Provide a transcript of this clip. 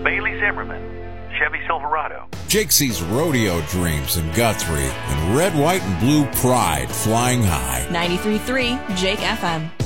Bailey Zimmerman, Chevy Silverado. Jake sees rodeo dreams in Guthrie and red, white, and blue pride flying high. 93.3 Jake FM.